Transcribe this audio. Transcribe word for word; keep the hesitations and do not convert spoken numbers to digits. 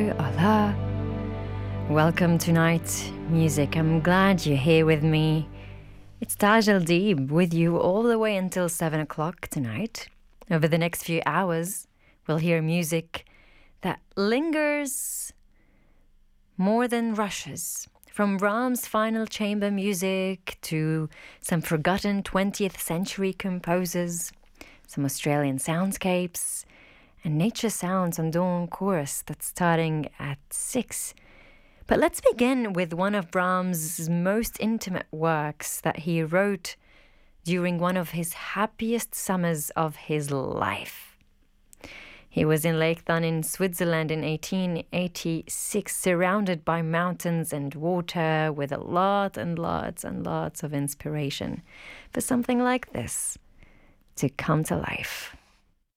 Bonjour, hola. Welcome to Night Music. I'm glad you're here with me. It's Taj El Deeb with you all the way until seven o'clock tonight. Over the next few hours, we'll hear music that lingers more than rushes. From Brahms' final chamber music to some forgotten twentieth century composers, some Australian soundscapes, and nature sounds on Dawn Chorus that's starting at six. But let's begin with one of Brahms' most intimate works that he wrote during one of his happiest summers of his life. He was in Lake Thun in Switzerland in eighteen eighty-six, surrounded by mountains and water, with a lot and lots and lots of inspiration for something like this to come to life.